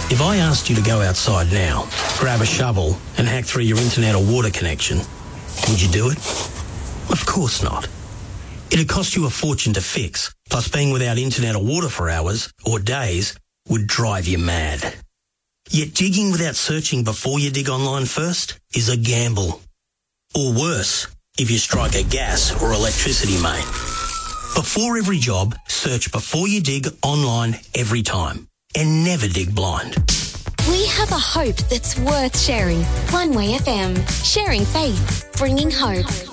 If I asked you to go outside now, grab a shovel and hack through your internet or water connection, would you do it? Of course not. It'd cost you a fortune to fix, plus being without internet or water for hours or days would drive you mad. Yet digging without searching before you dig online first is a gamble. Or worse, if you strike a gas or electricity main. Before every job, search before you dig online every time. And never dig blind. We have a hope that's worth sharing. One Way FM. Sharing faith. Bringing hope.